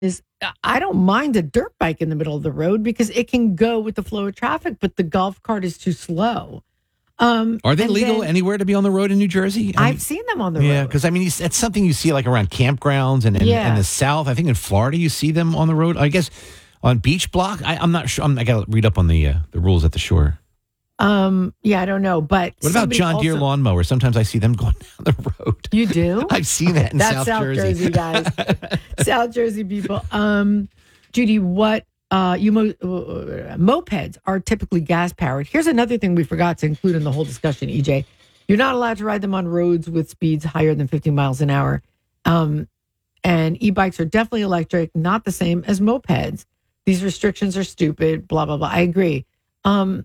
is I don't mind a dirt bike in the middle of the road because it can go with the flow of traffic, but the golf cart is too slow. Are they legal anywhere to be on the road in New Jersey? I've seen them on the road. Yeah, because it's something you see like around campgrounds and in the South. I think in Florida you see them on the road. I guess on beach block. I'm not sure. I got to read up on the rules at the shore. I don't know. But what about John Deere lawnmower? Sometimes I see them going down the road. You do? I've seen that in That's South Jersey, guys. South Jersey people. Judy, what mopeds are typically gas powered. Here's another thing we forgot to include in the whole discussion, EJ. You're not allowed to ride them on roads with speeds higher than 50 miles an hour. And e-bikes are definitely electric, not the same as mopeds. These restrictions are stupid, blah, blah, blah. I agree. An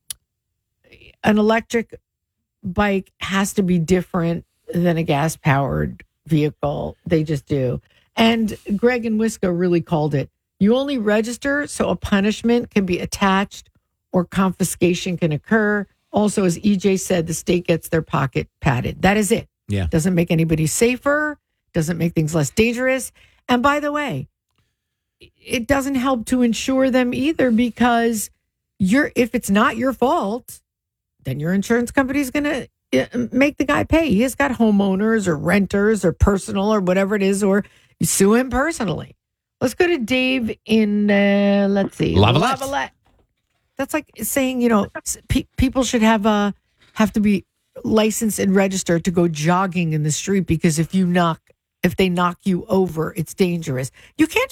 electric bike has to be different than a gas-powered vehicle. They just do. And Greg and Wisco really called it. You only register so a punishment can be attached or confiscation can occur. Also, as EJ said, the state gets their pocket padded. That is it. Yeah. Doesn't make anybody safer, doesn't make things less dangerous. And by the way, it doesn't help to insure them either because if it's not your fault, then your insurance company is going to make the guy pay. He has got homeowners or renters or personal or whatever it is, or you sue him personally. Let's go to Dave in, Lavalette. That's like saying, people should have to be licensed and registered to go jogging in the street because if they knock you over, it's dangerous. You can't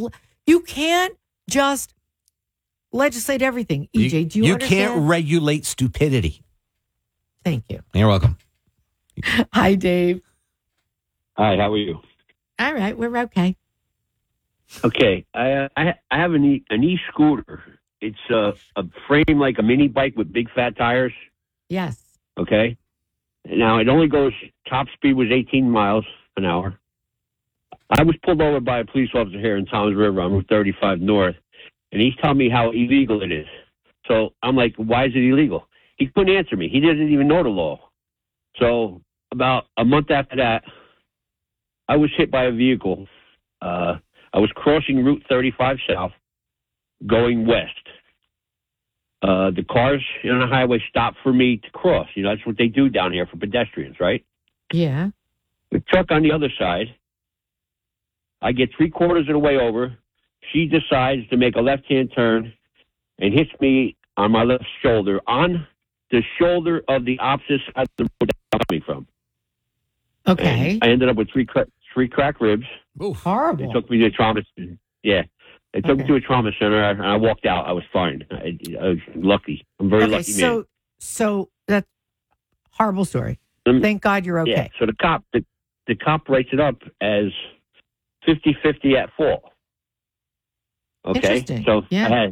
just legislate everything. EJ, do you understand? You can't regulate stupidity. Thank you. You're welcome. Hi, Dave. Hi, how are you? All right, we're okay. Okay, I have an e-scooter. It's a frame like a mini bike with big fat tires. Yes. Okay. Now it only goes, top speed was 18 miles an hour. I was pulled over by a police officer here in Toms River on Route 35 North, and he's telling me how illegal it is. So I'm like, why is it illegal? He couldn't answer me. He doesn't even know the law. So about a month after that, I was hit by a vehicle. I was crossing Route 35 South, going west. The cars on the highway stopped for me to cross. That's what they do down here for pedestrians, right? Yeah. The truck on the other side, I get 3/4 of the way over. She decides to make a left-hand turn and hits me on my left shoulder, on the shoulder of the opposite side of the road I'm coming from. Okay. And I ended up with three cracked ribs. Ooh, horrible. They took me to a trauma center. Yeah. They took me to a trauma center, and I walked out. I was fine. I was lucky. I'm very lucky man. So that's horrible story. Thank God you're okay. Yeah. So the cop writes it up as 50-50 at fault. Okay. So yeah.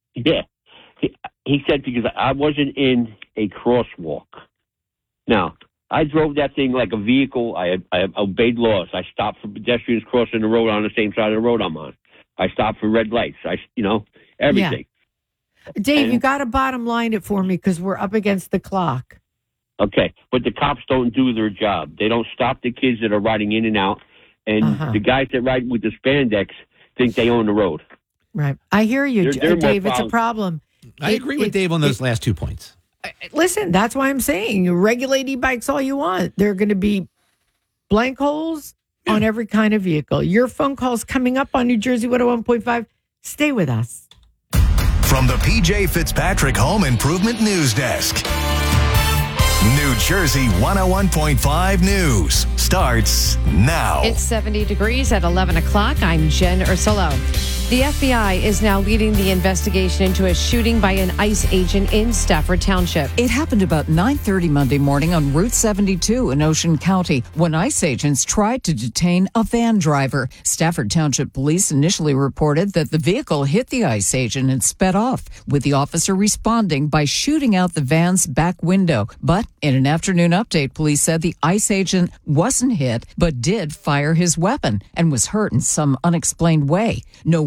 He said because I wasn't in a crosswalk. Now, I drove that thing like a vehicle. I obeyed laws. I stopped for pedestrians crossing the road on the same side of the road I'm on. I stopped for red lights. Everything. Yeah. Dave, you got to bottom line it for me because we're up against the clock. Okay, but the cops don't do their job. They don't stop the kids that are riding in and out, and the guys that ride with the spandex think they own the road. Right. I hear you, Dave. It's a problem. I agree with Dave on those last 2 points. Listen, that's why I'm saying you regulate e-bikes all you want. There are going to be blank holes on every kind of vehicle. Your phone call's coming up on New Jersey 101.5. Stay with us. From the PJ Fitzpatrick Home Improvement News Desk. New Jersey 101.5 News starts now. It's 70 degrees at 11 o'clock. I'm Jen Ursulo. The FBI is now leading the investigation into a shooting by an ICE agent in Stafford Township. It happened about 9:30 Monday morning on Route 72 in Ocean County when ICE agents tried to detain a van driver. Stafford Township Police initially reported that the vehicle hit the ICE agent and sped off, with the officer responding by shooting out the van's back window. But in an afternoon update, police said the ICE agent wasn't hit, but did fire his weapon and was hurt in some unexplained way. No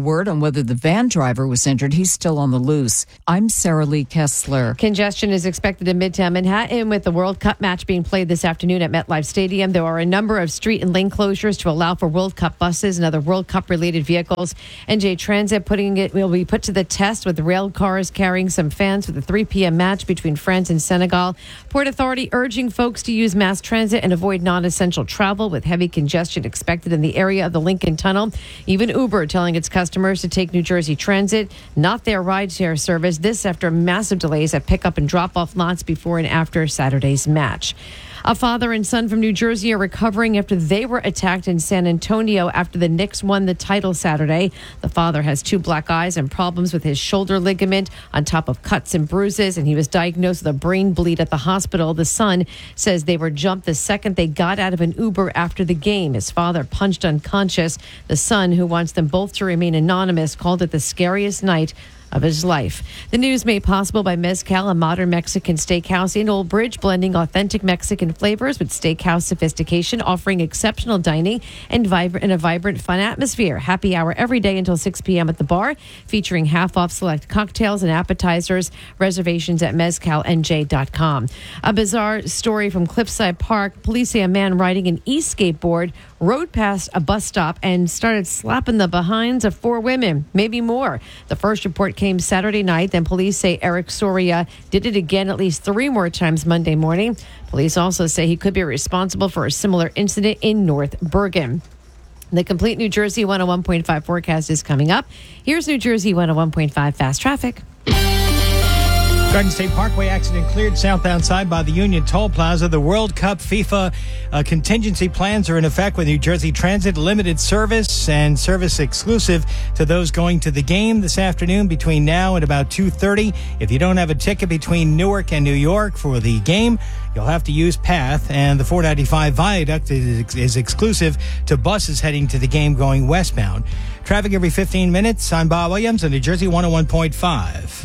word on whether the van driver was injured. He's still on the loose. I'm Sarah Lee Kessler. Congestion is expected in Midtown Manhattan with the World Cup match being played this afternoon at MetLife Stadium. There are a number of street and lane closures to allow for World Cup buses and other World Cup related vehicles. NJ Transit will be put to the test with rail cars carrying some fans for the 3 p.m. match between France and Senegal. Port Authority urging folks to use mass transit and avoid non-essential travel with heavy congestion expected in the area of the Lincoln Tunnel. Even Uber telling its customers to take New Jersey Transit, not their rideshare service. This after massive delays at pickup and drop-off lots before and after Saturday's match. A father and son from New Jersey are recovering after they were attacked in San Antonio after the Knicks won the title Saturday. The father has 2 black eyes and problems with his shoulder ligament on top of cuts and bruises, and he was diagnosed with a brain bleed at the hospital. The son says they were jumped the second they got out of an Uber after the game. His father punched unconscious. The son, who wants them both to remain anonymous, called it the scariest night of his life. The news made possible by Mezcal, a modern Mexican steakhouse in Old Bridge, blending authentic Mexican flavors with steakhouse sophistication, offering exceptional dining and a vibrant, fun atmosphere. Happy hour every day until 6 p.m. at the bar, featuring half-off select cocktails and appetizers. Reservations at mezcalnj.com. A bizarre story from Cliffside Park. Police say a man riding an e-skateboard rode past a bus stop and started slapping the behinds of 4 women, maybe more. The first report came Saturday night. Then police say Eric Soria did it again at least 3 more times Monday morning. Police also say he could be responsible for a similar incident in North Bergen. The complete New Jersey 101.5 forecast is coming up. Here's New Jersey 101.5 fast traffic. Garden State Parkway accident cleared southbound side by the Union Toll Plaza. The World Cup FIFA contingency plans are in effect with New Jersey Transit. Limited service and service exclusive to those going to the game this afternoon between now and about 2:30. If you don't have a ticket between Newark and New York for the game, you'll have to use PATH, and the 495 viaduct is exclusive to buses heading to the game going westbound. Traffic every 15 minutes. I'm Bob Williams on New Jersey 101.5.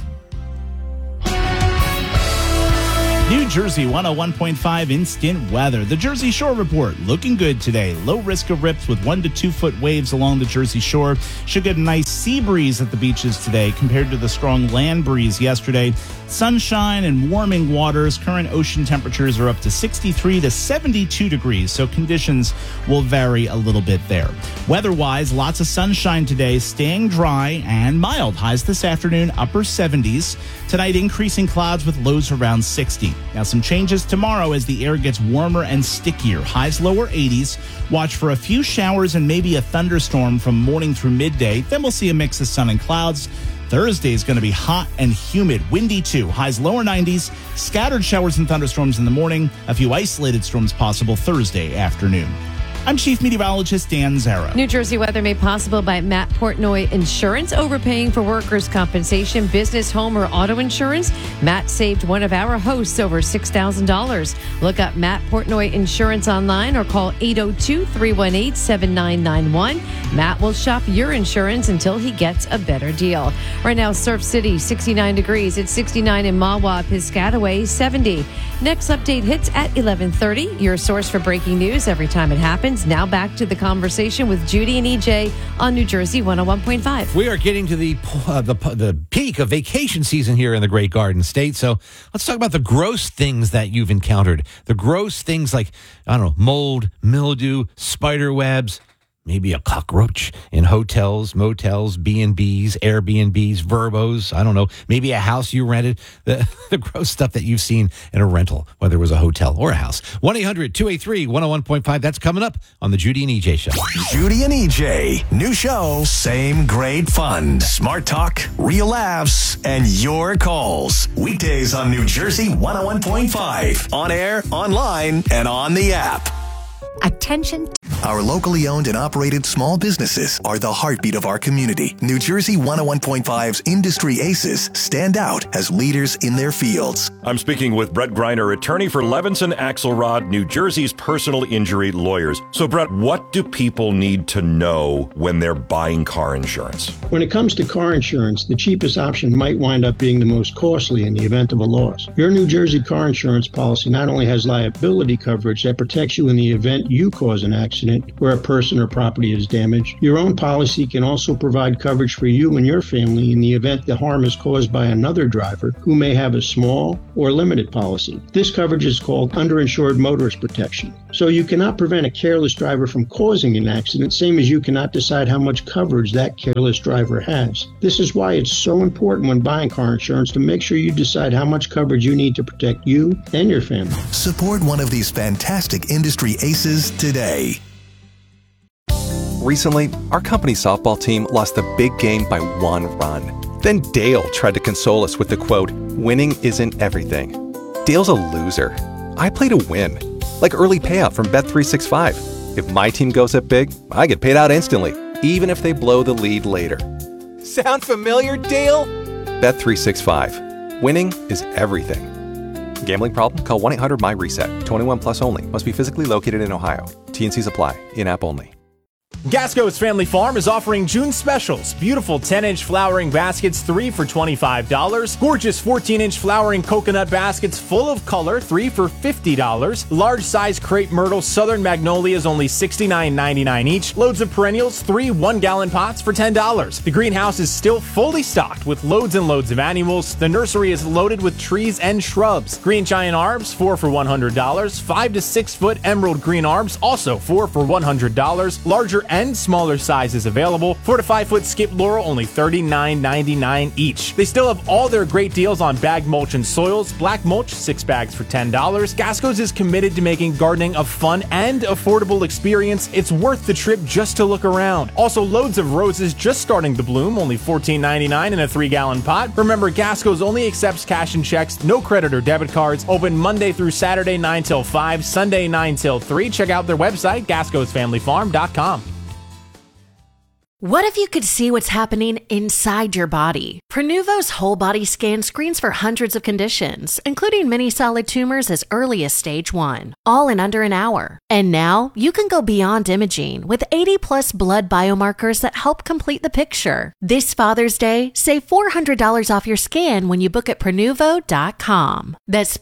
New Jersey 101.5 instant weather. The Jersey Shore report looking good today. Low risk of rips with 1 to 2 foot waves along the Jersey Shore. Should get a nice sea breeze at the beaches today compared to the strong land breeze yesterday. Sunshine and warming waters. Current ocean temperatures are up to 63 to 72 degrees, so conditions will vary a little bit there. Weather-wise, lots of sunshine today, staying dry and mild. Highs this afternoon, upper 70s. Tonight, increasing clouds with lows around 60. Now, some changes tomorrow as the air gets warmer and stickier. Highs lower 80s. Watch for a few showers and maybe a thunderstorm from morning through midday. Then we'll see a mix of sun and clouds. Thursday is going to be hot and humid, windy too. Highs lower 90s, scattered showers and thunderstorms in the morning, a few isolated storms possible Thursday afternoon. I'm Chief Meteorologist Dan Zara. New Jersey weather made possible by Matt Portnoy Insurance. Overpaying for workers' compensation, business, home, or auto insurance? Matt saved one of our hosts over $6,000. Look up Matt Portnoy Insurance online or call 802-318-7991. Matt will shop your insurance until he gets a better deal. Right now, Surf City, 69 degrees. It's 69 in Mahwah, Piscataway, 70. Next update hits at 11:30. Your source for breaking news every time it happens. Now back to the conversation with Judy and EJ on New Jersey 101.5. We are getting to the peak of vacation season here in the Great Garden State. So let's talk about the gross things that you've encountered. The gross things like, I don't know, mold, mildew, spider webs, maybe a cockroach in hotels, motels, B&Bs, Airbnbs, Verbos. I don't know. Maybe a house you rented. The gross stuff that you've seen in a rental, whether it was a hotel or a house. 1-800-283-101.5. That's coming up on the Judy and EJ Show. Judy and EJ. New show. Same great fun. Smart talk, real laughs, and your calls. Weekdays on New Jersey 101.5. On air, online, and on the app. Attention. Our locally owned and operated small businesses are the heartbeat of our community. New Jersey 101.5's industry aces stand out as leaders in their fields. I'm speaking with Brett Greiner, attorney for Levinson Axelrod, New Jersey's personal injury lawyers. So, Brett, what do people need to know when they're buying car insurance? When it comes to car insurance, the cheapest option might wind up being the most costly in the event of a loss. Your New Jersey car insurance policy not only has liability coverage that protects you in the event you cause an accident where a person or property is damaged. Your own policy can also provide coverage for you and your family in the event the harm is caused by another driver who may have a small or limited policy. This coverage is called underinsured motorist protection. So you cannot prevent a careless driver from causing an accident, same as you cannot decide how much coverage that careless driver has. This is why it's so important when buying car insurance to make sure you decide how much coverage you need to protect you and your family. Support one of these fantastic industry aces today. Recently, our company softball team lost the big game by 1 run. Then Dale tried to console us with the quote, "Winning isn't everything." Dale's a loser. I play to win. Like early payout from Bet365. If my team goes up big, I get paid out instantly, even if they blow the lead later. Sound familiar, Dale? Bet365. Winning is everything. Gambling problem? Call 1-800-MY-RESET. 21 plus only. Must be physically located in Ohio. T&Cs apply. In-app only. Gasco's Family Farm is offering June specials. Beautiful 10-inch flowering baskets, 3 for $25. Gorgeous 14-inch flowering coconut baskets full of color, 3 for $50. Large size crepe myrtle southern magnolias, only $69.99 each. Loads of perennials, 3 1-gallon pots for $10. The greenhouse is still fully stocked with loads and loads of annuals. The nursery is loaded with trees and shrubs. Green giant arbs, 4 for $100. 5 to 6 foot emerald green arbs, also 4 for $100. Larger and smaller sizes available. 4 to 5 foot skip laurel, only $39.99 each. They still have all their great deals on bag mulch and soils. Black mulch, 6 bags for $10. Gasco's is committed to making gardening a fun and affordable experience. It's worth the trip just to look around. Also, loads of roses just starting to bloom, only $14.99 in a 3-gallon pot. Remember, Gasco's only accepts cash and checks, no credit or debit cards. Open Monday through Saturday 9 till 5, Sunday 9 till 3. Check out their website, gascosfamilyfarm.com. What if you could see what's happening inside your body? Prenuvo's whole body scan screens for hundreds of conditions, including many solid tumors as early as stage 1, all in under an hour. And now you can go beyond imaging with 80+ blood biomarkers that help complete the picture. This Father's Day, save $400 off your scan when you book at Prenuvo.com. That's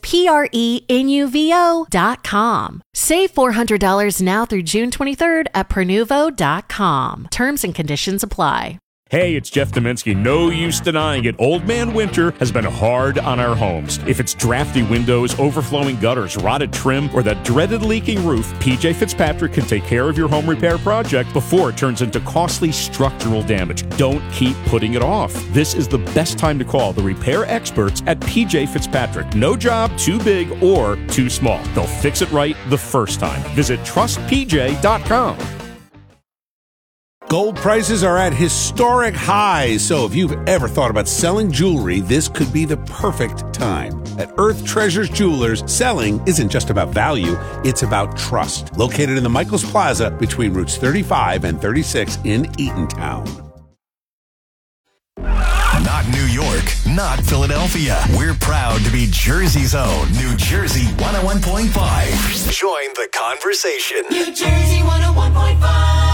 Prenuvo.com. Save $400 now through June 23rd at Prenuvo.com. Terms and conditions apply. Hey, it's Jeff Dominski. No use denying it. Old Man Winter has been hard on our homes. If it's drafty windows, overflowing gutters, rotted trim, or that dreaded leaking roof, PJ Fitzpatrick can take care of your home repair project before it turns into costly structural damage. Don't keep putting it off. This is the best time to call the repair experts at PJ Fitzpatrick. No job too big or too small. They'll fix it right the first time. Visit trustpj.com. Gold prices are at historic highs, so if you've ever thought about selling jewelry, this could be the perfect time. At Earth Treasures Jewelers, selling isn't just about value, it's about trust. Located in the Michaels Plaza between routes 35 and 36 in Eatontown. Not New York, not Philadelphia. We're proud to be Jersey's own New Jersey 101.5. Join the conversation. New Jersey 101.5.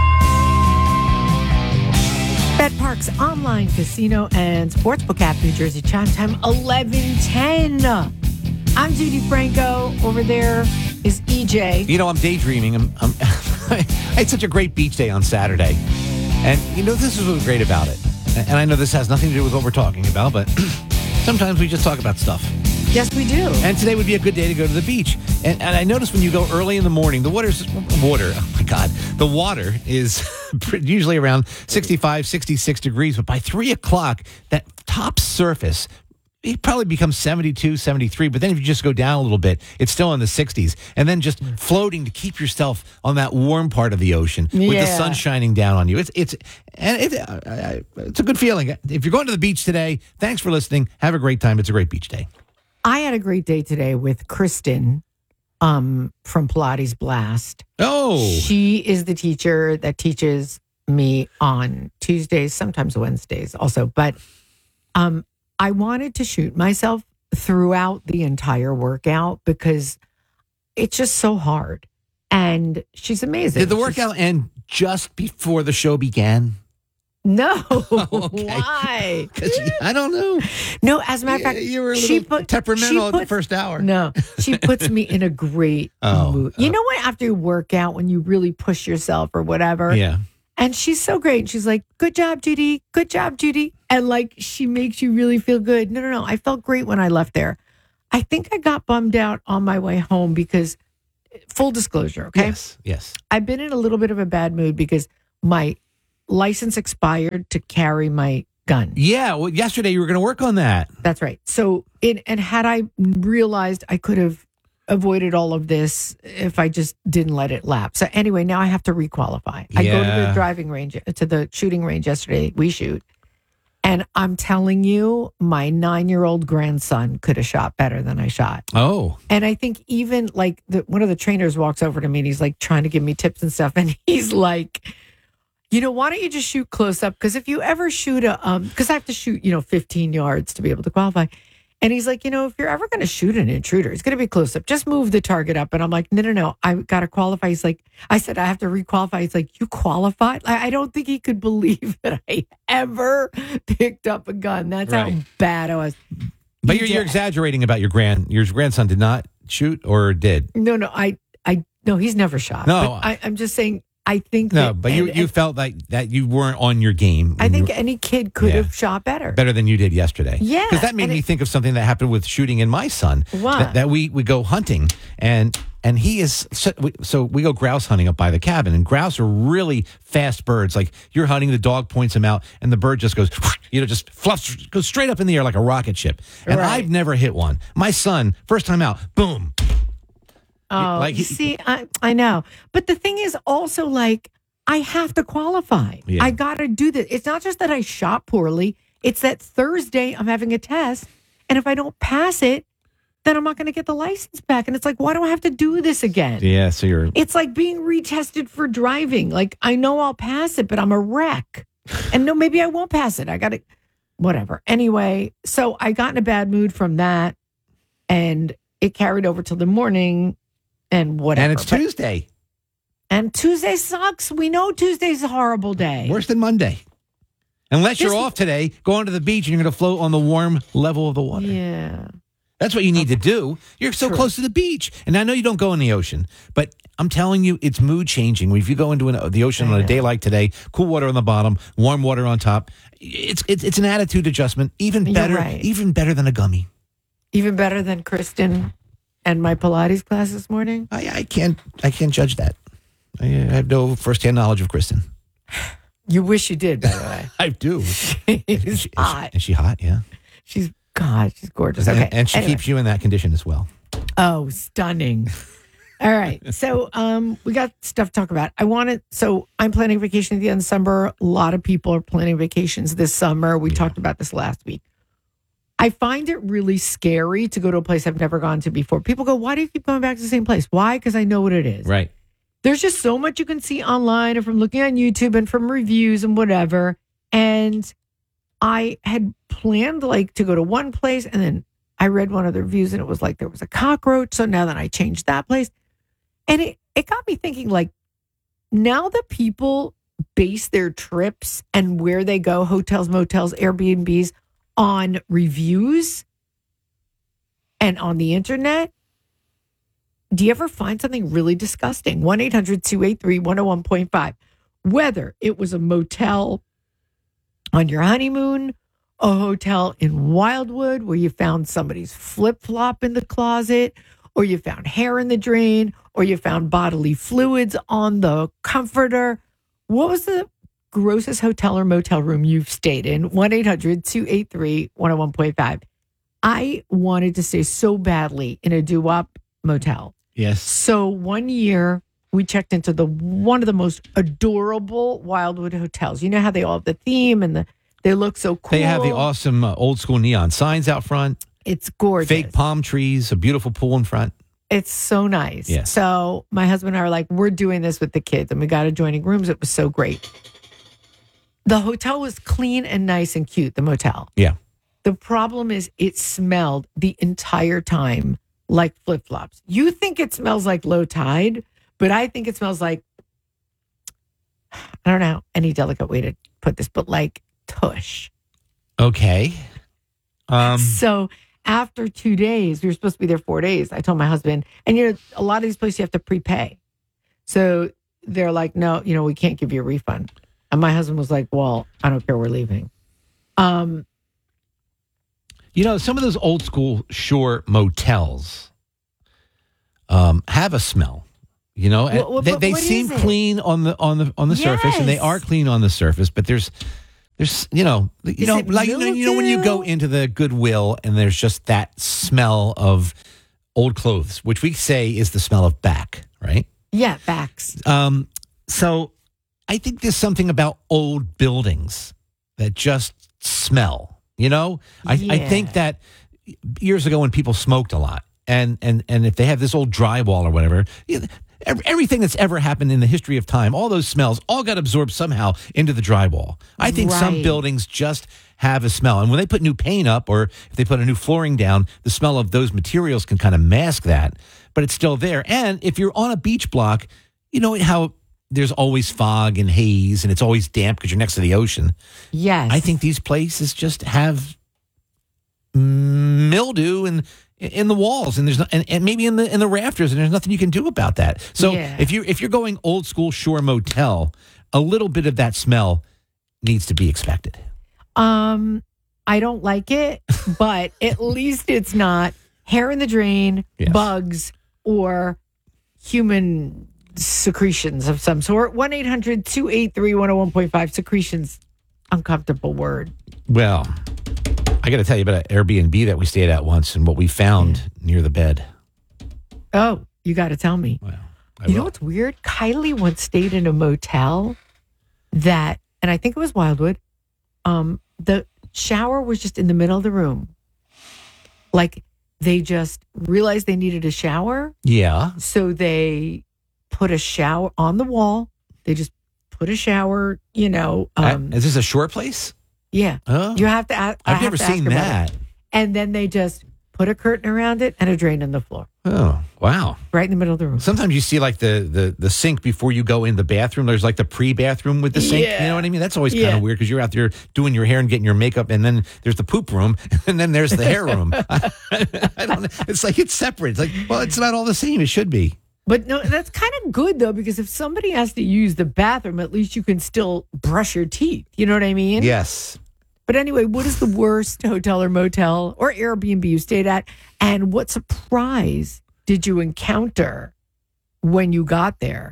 BetParks online casino and sportsbook app, New Jersey Chime Time 11:10. I'm Judy Franco. Over there is EJ. You know, I'm daydreaming. I had such a great beach day on Saturday. And, you know, this is what's great about it. And I know this has nothing to do with what we're talking about, but sometimes we just talk about stuff. Yes, we do. And today would be a good day to go to the beach. And I noticed when you go early in the morning, the water, oh my God, the water is usually around 65, 66 degrees. But by 3 o'clock, that top surface, it probably becomes 72, 73. But then if you just go down a little bit, it's still in the 60s. And then just floating to keep yourself on that warm part of the ocean with the sun shining down on you. It's a good feeling. If you're going to the beach today, thanks for listening. Have a great time. It's a great beach day. I had a great day today with Kristen from Pilates Blast. Oh. She is the teacher that teaches me on Tuesdays, sometimes Wednesdays also. But I wanted to shoot myself throughout the entire workout because it's just so hard. And she's amazing. Did the workout end just before the show began? No. Why? I don't know. No, as a matter of fact, You were a little temperamental in the first hour. No, she puts me in a great mood. You know what? After you work out, when you really push yourself or whatever. Yeah. And she's so great. She's like, good job, Judy. Good job, Judy. And like, she makes you really feel good. No. I felt great when I left there. I think I got bummed out on my way home because, full disclosure, okay? Yes. I've been in a little bit of a bad mood because my license expired to carry my gun. Yeah. Well, yesterday you were going to work on that. That's right. So, and had I realized I could have avoided all of this if I just didn't let it lapse. So anyway, now I have to requalify. I go to the driving range, to the shooting range yesterday. We shoot. And I'm telling you, my 9-year-old grandson could have shot better than I shot. Oh. And I think even like one of the trainers walks over to me and he's like trying to give me tips and stuff. And he's like, why don't you just shoot close up? Because if you ever shoot because I have to shoot, 15 yards to be able to qualify. And he's like, if you're ever going to shoot an intruder, it's going to be close up. Just move the target up. And I'm like, no. I got to qualify. He's like, I said, I have to requalify. He's like, you qualified? I don't think he could believe that I ever picked up a gun. That's how bad I was. But you're exaggerating about your grandson did not shoot or did? No, no, he's never shot. No. But I'm just saying, I think no, but you felt like that you weren't on your game. I think any kid could have shot better than you did yesterday. Yeah, because that made me think of something that happened with shooting in my son. What? That we go hunting and he is so we go grouse hunting up by the cabin, and grouse are really fast birds. Like you're hunting, the dog points him out, and the bird just goes, just fluffs, goes straight up in the air like a rocket ship. And I've never hit one. My son, first time out, boom. Oh, I know. But the thing is also like, I have to qualify. Yeah. I got to do this. It's not just that I shot poorly. It's that Thursday I'm having a test. And if I don't pass it, then I'm not going to get the license back. And it's like, why do I have to do this again? Yeah, so it's like being retested for driving. Like, I know I'll pass it, but I'm a wreck. And no, maybe I won't pass it. I got to, whatever. Anyway, so I got in a bad mood from that. And it carried over till the morning. And whatever. And it's Tuesday. And Tuesday sucks. We know Tuesday's a horrible day. Worse than Monday. Unless you're off today, go onto the beach and you're going to float on the warm level of the water. Yeah. That's what you need to do. You're so close to the beach. And I know you don't go in the ocean, but I'm telling you, it's mood changing. If you go into the ocean on a day like today, cool water on the bottom, warm water on top, it's an attitude adjustment. Even better than a gummy. Even better than Kristen and my Pilates class this morning? I can't judge that. I have no firsthand knowledge of Kristen. You wish you did, by the way. I do. She's hot. Is she hot? Yeah. She's gorgeous. Okay. And she keeps you in that condition as well. Oh, stunning. All right. So we got stuff to talk about. I'm planning a vacation at the end of summer. A lot of people are planning vacations this summer. We talked about this last week. I find it really scary to go to a place I've never gone to before. People go, why do you keep going back to the same place? Why? Because I know what it is. Right. There's just so much you can see online and from looking on YouTube and from reviews and whatever. And I had planned to go to one place, and then I read one of the reviews and it was like there was a cockroach. So now then I changed that place. And it got me thinking, now that people base their trips and where they go, hotels, motels, Airbnbs, on reviews and on the internet, do you ever find something really disgusting? 1-800-283-101.5. Whether it was a motel on your honeymoon, a hotel in Wildwood where you found somebody's flip-flop in the closet, or you found hair in the drain, or you found bodily fluids on the comforter. What was the grossest hotel or motel room you've stayed in? 1-800-283-101.5. I wanted to stay so badly in a doo-wop motel. Yes. So one year we checked into one of the most adorable Wildwood hotels. You know how they all have the theme and they look so cool. They have the awesome old school neon signs out front. It's gorgeous. Fake palm trees, a beautiful pool in front. It's so nice. Yeah. So my husband and I are like, we're doing this with the kids, and we got adjoining rooms. It was so great. The hotel was clean and nice and cute, the motel. Yeah. The problem is it smelled the entire time like flip-flops. You think it smells like low tide, but I think it smells like, I don't know, any delicate way to put this, but like tush. Okay. So after 2 days, we were supposed to be there 4 days. I told my husband, and a lot of these places you have to prepay. So they're like, no, we can't give you a refund. And my husband was like, well, I don't care, we're leaving. Some of those old school shore motels have a smell. They seem clean on the surface, and they are clean on the surface, but there's when you go into the Goodwill and there's just that smell of old clothes, which we say is the smell of back, right? Yeah, backs. So I think there's something about old buildings that just smell. I think that years ago when people smoked a lot, and if they have this old drywall or whatever, everything that's ever happened in the history of time, all those smells all got absorbed somehow into the drywall. I think some buildings just have a smell. And when they put new paint up or if they put a new flooring down, the smell of those materials can kind of mask that, but it's still there. And if you're on a beach block, you know how there's always fog and haze and it's always damp because you're next to the ocean. Yes. I think these places just have mildew in the walls, and there's and maybe in the rafters, and there's nothing you can do about that. So if you're going old school shore motel, a little bit of that smell needs to be expected. I don't like it, but at least it's not hair in the drain, bugs, or human secretions of some sort. 1-800-283-101.5 secretions, uncomfortable word. Well, I got to tell you about an Airbnb that we stayed at once and what we found near the bed. Oh, you got to tell me. Well, you know what's weird? Kylie once stayed in a motel that, and I think it was Wildwood, the shower was just in the middle of the room. Like they just realized they needed a shower. Yeah. So they put a shower on the wall. They just put a shower, is this a shore place? Yeah. Oh. You have to I've never seen that. And then they just put a curtain around it and a drain in the floor. Oh, wow. Right in the middle of the room. Sometimes you see like the sink before you go in the bathroom. There's like the pre-bathroom with the sink. Yeah. You know what I mean? That's always kind of weird because you're out there doing your hair and getting your makeup, and then there's the poop room, and then there's the hair room. I don't know. It's like it's separate. It's like, well, it's not all the same. It should be. But no, that's kind of good, though, because if somebody has to use the bathroom, at least you can still brush your teeth. You know what I mean? Yes. But anyway, what is the worst hotel or motel or Airbnb you stayed at? And what surprise did you encounter when you got there?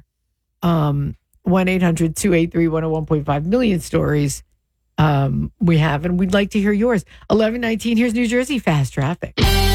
1-800-283-101.5 million stories we have, and we'd like to hear yours. 11:19, here's New Jersey Fast Traffic.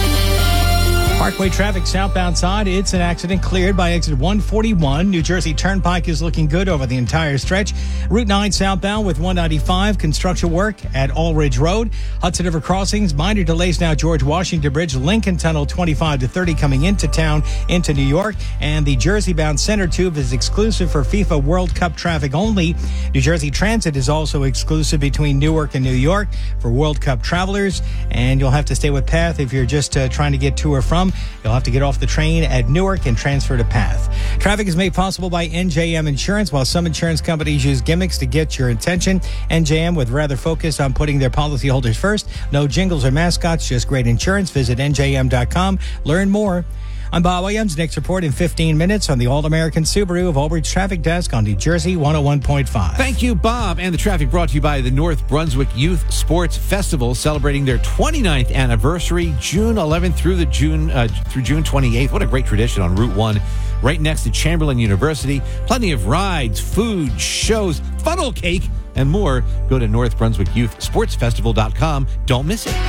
Parkway traffic southbound side. It's an accident cleared by exit 141. New Jersey Turnpike is looking good over the entire stretch. Route 9 southbound with 195. Construction work at Aldridge Road. Hudson River crossings. Minor delays now. George Washington Bridge. Lincoln Tunnel 25 to 30 coming into town into New York. And the Jersey bound center tube is exclusive for FIFA World Cup traffic only. New Jersey Transit is also exclusive between Newark and New York for World Cup travelers. And you'll have to stay with PATH if you're just trying to get to or from. You'll have to get off the train at Newark and transfer to PATH. Traffic is made possible by NJM Insurance. While some insurance companies use gimmicks to get your attention, NJM would rather focus on putting their policyholders first. No jingles or mascots, just great insurance. Visit njm.com. Learn more. I'm Bob Williams. Next report in 15 minutes on the All-American Subaru of Old Bridge Traffic Desk on New Jersey 101.5. Thank you, Bob. And the traffic brought to you by the North Brunswick Youth Sports Festival, celebrating their 29th anniversary, June 11th through June 28th. What a great tradition on Route 1, right next to Chamberlain University. Plenty of rides, food, shows, funnel cake, and more. Go to NorthBrunswickYouthSportsFestival.com. Don't miss it.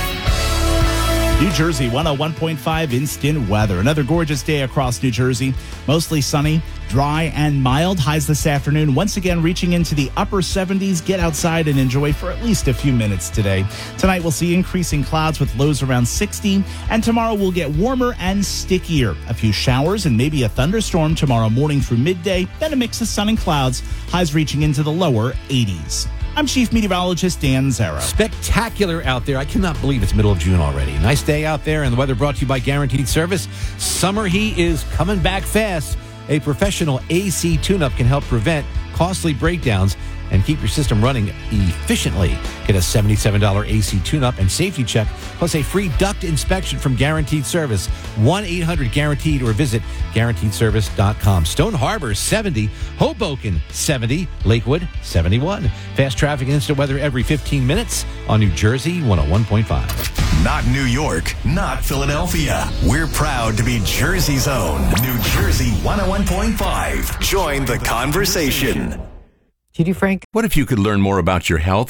New Jersey 101.5 instant weather. Another gorgeous day across New Jersey. Mostly sunny, dry, and mild. Highs this afternoon once again reaching into the upper 70s. Get outside and enjoy for at least a few minutes today. Tonight we'll see increasing clouds with lows around 60. And tomorrow we'll get warmer and stickier. A few showers and maybe a thunderstorm tomorrow morning through midday. Then a mix of sun and clouds. Highs reaching into the lower 80s. I'm Chief Meteorologist Dan Zara. Spectacular out there. I cannot believe it's middle of June already. Nice day out there, and the weather brought to you by Guaranteed Service. Summer heat is coming back fast. A professional AC tune-up can help prevent costly breakdowns and keep your system running efficiently. Get a $77 AC tune-up and safety check, plus a free duct inspection from Guaranteed Service. 1-800-GUARANTEED or visit GuaranteedService.com. Stone Harbor, 70. Hoboken, 70. Lakewood, 71. Fast traffic and instant weather every 15 minutes on New Jersey 101.5. Not New York, not Philadelphia. We're proud to be Jersey's own New Jersey 101.5. Join the conversation. Judy Frank. What if you could learn more about your health